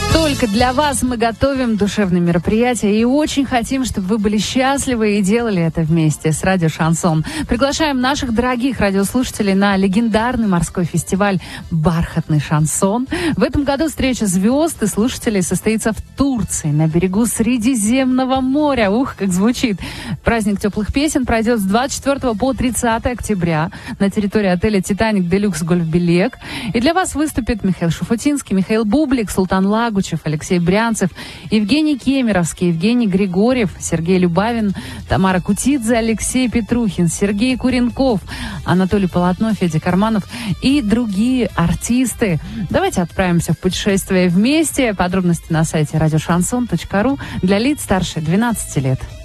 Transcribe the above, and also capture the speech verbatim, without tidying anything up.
Только для вас мы готовим душевные мероприятия и очень хотим, чтобы вы были счастливы и делали это вместе с Радио Шансон. Приглашаем наших дорогих радиослушателей на легендарный морской фестиваль «Бархатный шансон». В этом году встреча звезд и слушателей состоится в Турции, на берегу Средиземного моря. Ух, как звучит! Праздник теплых песен пройдет с двадцать четвёртого по тридцатое октября на территории отеля «Титаник Делюкс Гольф-Белек». И для вас выступят Михаил Шуфутинский, Михаил Бублик, Султан Лагучев, Алексей Брянцев, Евгений Кемеровский, Евгений Григорьев, Сергей Любавин, Тамара Кутидзе, Алексей Петрухин, Сергей Куренков, Анатолий Полотно, Федя Карманов и другие артисты. Давайте отправимся в путешествие вместе. Подробности на сайте радиошансон точка ру для лиц старше двенадцати лет.